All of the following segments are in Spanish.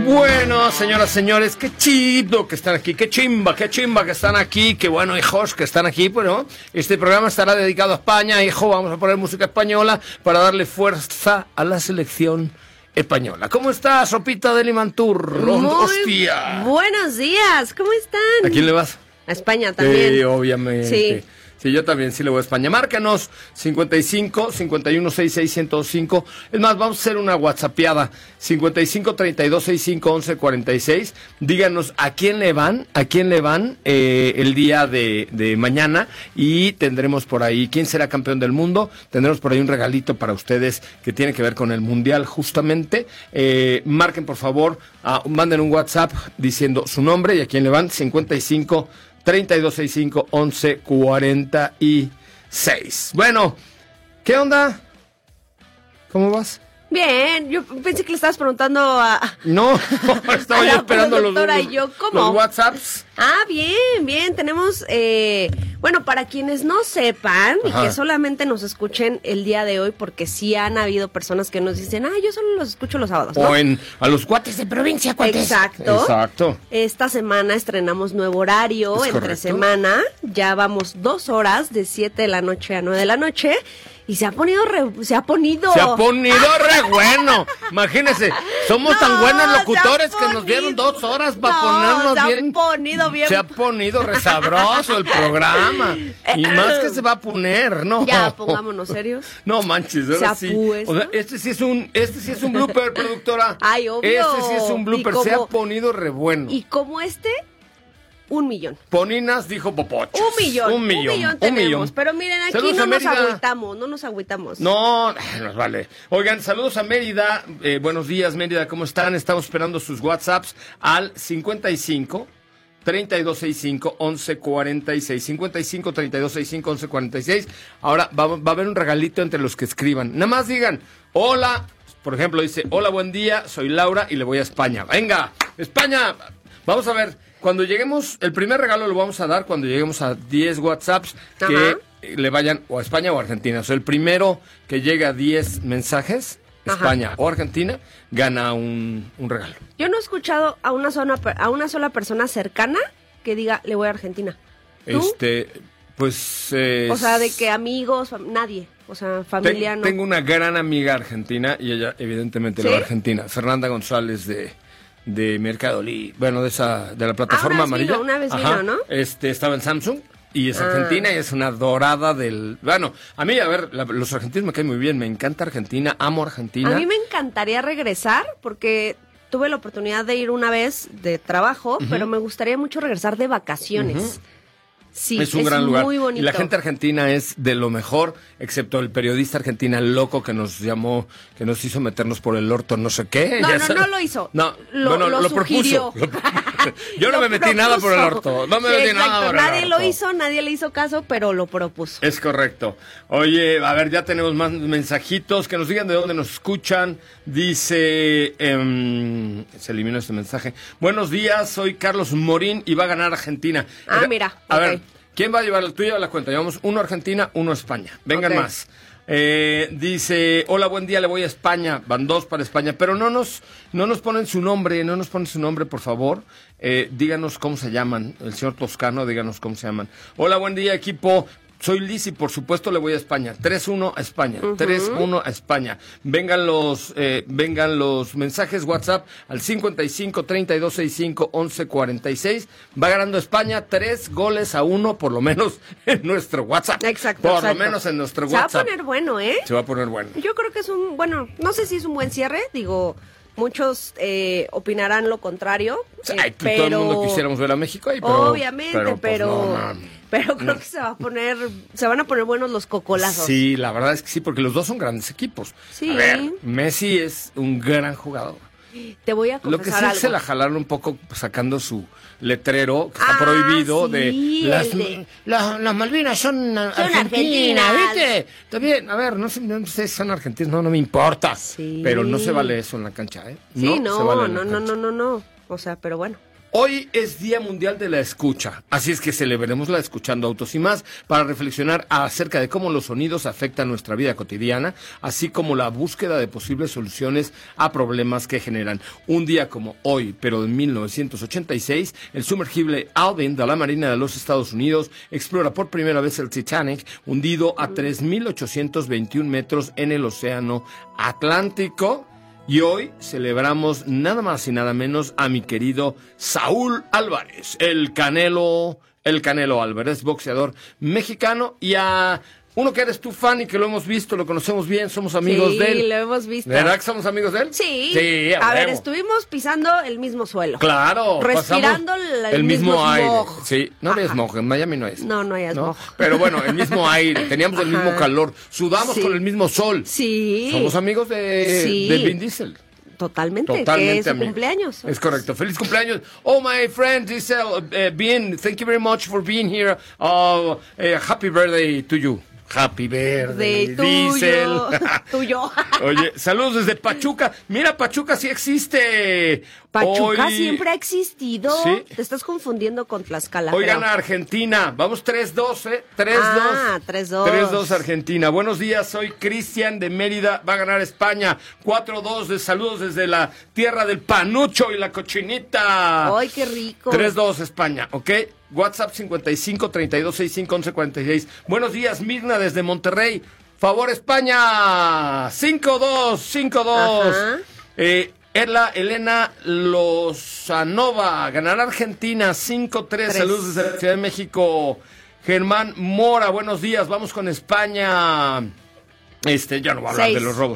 Bueno, señoras, señores, qué chido que están aquí, qué chimba que están aquí, qué bueno, hijos, que están aquí. Bueno, este programa estará dedicado a España, hijo, vamos a poner música española para darle fuerza a la selección española. ¿Cómo estás, Sopita de Limantur? ¡Hostia! Buenos días, ¿cómo están? ¿A quién le vas? A España también. Sí, obviamente. Sí. Sí, yo también sí le voy a España. Márcanos 55 51 66 105. Es más, vamos a hacer una whatsappeada. 55 32 65 11 46. Díganos a quién le van el día de mañana. Y tendremos por ahí quién será campeón del mundo. Tendremos por ahí un regalito para ustedes que tiene que ver con el mundial justamente. Marquen por favor, manden un WhatsApp diciendo su nombre y a quién le van. 55 3265 1146. Bueno, ¿qué onda? ¿Cómo vas? Bien, yo pensé que le estabas preguntando a... No, estaba yo esperando los WhatsApps. Ah, bien, tenemos... bueno, para quienes no sepan y que solamente nos escuchen el día de hoy, porque sí han habido personas que nos dicen, yo solo los escucho los sábados, ¿no? O a los cuates de provincia, cuates. Exacto. Esta semana estrenamos nuevo horario, entre semana. Ya vamos 2 horas, de 7 de la noche a 9 de la noche. Y se ha ponido re bueno. Imagínense, somos tan buenos locutores que nos dieron 2 horas para ponernos bien. Se ha ponido re sabroso el programa. Y más que se va a poner, ¿no? Ya, pongámonos serios. No manches, ahora sí. O sea, este sí es un blooper, productora. Ay, obvio. Este sí es un blooper, se ha ponido re bueno. Y como 1 millón. Poninas dijo Popocho. 1 millón. 1 millón. Tenemos. Pero miren, aquí saludos, no nos agüitamos. No, nos vale. Oigan, saludos a Mérida. Buenos días, Mérida, ¿cómo están? Estamos esperando sus WhatsApps al 55 3265 1146. 55 3265 1146. Ahora va a haber un regalito entre los que escriban. Nada más digan, hola. Por ejemplo, dice, hola, buen día, soy Laura y le voy a España. Venga, España. Vamos a ver. Cuando lleguemos, el primer regalo lo vamos a dar cuando lleguemos a 10 WhatsApps que le vayan o a España o a Argentina. O sea, el primero que llegue a 10 mensajes, España o Argentina, gana un regalo. Yo no he escuchado a una sola persona cercana que diga, le voy a Argentina. ¿Tú? Pues... o sea, de que amigos, nadie, o sea, familia no. Tengo una gran amiga argentina y ella evidentemente le va a Argentina. Fernanda González de Mercado Libre, bueno, de la plataforma amarilla. Una vez vino, ¿no? Estaba en Samsung y es argentina y es una dorada del... Bueno, a mí, a ver, los argentinos me caen muy bien, me encanta Argentina, amo Argentina. A mí me encantaría regresar porque tuve la oportunidad de ir una vez de trabajo, pero me gustaría mucho regresar de vacaciones. Sí, es un gran lugar. Muy bonito. Y la gente argentina es de lo mejor, excepto el periodista argentina loco que nos llamó, que nos hizo meternos por el orto, no sé qué. No lo hizo. No, lo propuso. Yo no me metí nada por el orto. No me metí nada por el orto. Nadie le hizo caso, pero lo propuso. Es correcto. Oye, a ver, ya tenemos más mensajitos. Que nos digan de dónde nos escuchan. Dice, se eliminó este mensaje. Buenos días, soy Carlos Morín y va a ganar Argentina. Mira. A ver, ¿quién va a llevar? Tú llevas la cuenta. Llevamos 1 Argentina, 1 España. Vengan más. Dice, hola, buen día, le voy a España. Van 2 para España, pero no nos ponen su nombre, por favor. Díganos cómo se llaman. El señor Toscano, díganos cómo se llaman. Hola, buen día, equipo. Soy Liz y por supuesto le voy a España. 3-1 a España. 3-1 a España. Vengan los mensajes WhatsApp al 55 32 65 11 46. Va ganando España 3-1 por lo menos en nuestro WhatsApp. Exacto. Lo menos en nuestro WhatsApp. Se va a poner bueno, ¿eh? Se va a poner bueno. Yo creo que es no sé si es un buen cierre, digo... Muchos opinarán lo contrario, pero... Todo el mundo quisiéramos ver a México ahí, pero... Obviamente, pero creo que se van a poner buenos los cocolazos. Sí, la verdad es que sí, porque los dos son grandes equipos. Sí. A ver, Messi es un gran jugador. Te voy a confesar Lo que sí algo. se la jalaron un poco sacando su letrero que está prohibido de las Malvinas son argentinas, ¿viste? Está bien, a ver, no sé si son argentinos, no me importa. Sí. Pero no se vale eso en la cancha, ¿eh? Sí, no. O sea, pero bueno. Hoy es Día Mundial de la Escucha, así es que celebremos la Escuchando Autos y Más para reflexionar acerca de cómo los sonidos afectan nuestra vida cotidiana, así como la búsqueda de posibles soluciones a problemas que generan. Un día como hoy, pero en 1986, el sumergible Alvin de la Marina de los Estados Unidos explora por primera vez el Titanic, hundido a 3.821 metros en el Océano Atlántico. Y hoy celebramos nada más y nada menos a mi querido Saúl Álvarez, el Canelo Álvarez, boxeador mexicano, y a uno que eres tú fan y que lo hemos visto, lo conocemos bien, somos amigos de él. Sí, lo hemos visto. ¿Verdad que somos amigos de él? Sí. A ver, estuvimos pisando el mismo suelo. Claro. Respirando el mismo aire. Smog. Sí, no había smog, en Miami no es. No hay smog. Pero bueno, el mismo aire, teníamos el mismo calor, sudamos con el mismo sol. Sí. Somos amigos de Vin Diesel. Totalmente, que es su cumpleaños. Es correcto. Feliz cumpleaños. Oh, my friend Diesel, Vin, thank you very much for being here. Happy birthday to you. Happy birthday, Diesel. Tuyo. Oye, saludos desde Pachuca. Mira, Pachuca sí existe. Pachuca siempre ha existido. ¿Sí? Te estás confundiendo con Tlaxcala. Hoy gana Argentina. Vamos 3-2, ¿eh? 3-2. Ah, 3-2. 3-2 Argentina. Buenos días, soy Cristian de Mérida. Va a ganar España. 4-2 de saludos desde la tierra del panucho y la cochinita. ¡Ay, qué rico! 3-2 España, ¿ok? WhatsApp 55-3265-1146. Buenos días, Mirna desde Monterrey. Favor España. 5-2. Elena Lozanova. Ganará Argentina. 5-3. Saludos desde la Ciudad de México. Germán Mora. Buenos días. Vamos con España. Ya no voy a hablar de los robos.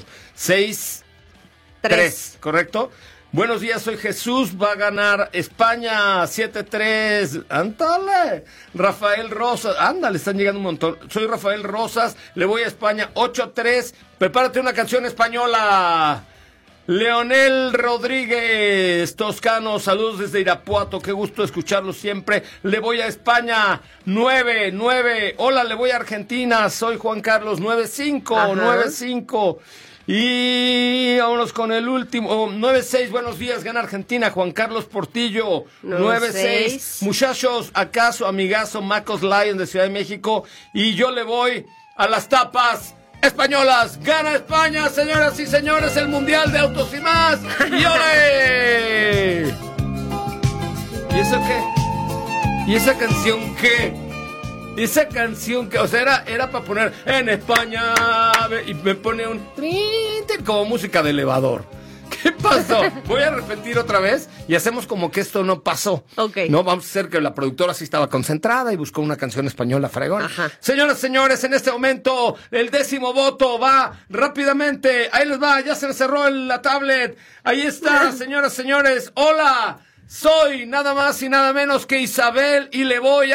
6-3. ¿Correcto? Buenos días, soy Jesús, va a ganar España 7-3. ¡Ándale! Rafael Rosas, ándale, están llegando un montón. Soy Rafael Rosas, le voy a España 8-3. Prepárate una canción española. Leonel Rodríguez Toscano, saludos desde Irapuato, qué gusto escucharlo siempre. Le voy a España 9-9. Hola, le voy a Argentina, soy Juan Carlos 9-5. Y vámonos con el último, 9-6, buenos días, gana Argentina, Juan Carlos Portillo, 9-6. Muchachos, acaso amigazo Macos Lion de Ciudad de México, y yo le voy a las tapas españolas. Gana España, señoras y señores, el Mundial de Autos y Más. ¡Y ole! ¿Y eso qué? ¿Y esa canción qué? Esa canción que, o sea, era para poner en España y me pone un como música de elevador. ¿Qué pasó? Voy a repetir otra vez y hacemos como que esto no pasó. Okay. No, vamos a hacer que la productora sí estaba concentrada y buscó una canción española fregona. Señoras, señores, en este momento el 10º voto va rápidamente. Ahí les va, ya se me cerró la tablet. Ahí está, señoras, señores. Hola. Soy nada más y nada menos que Isabel y le voy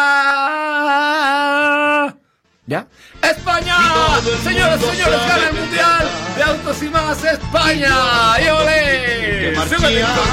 a... ¿Ya? ¡España! Señores, señores, gana el Mundial de Autos y Más España. ¡Y olé!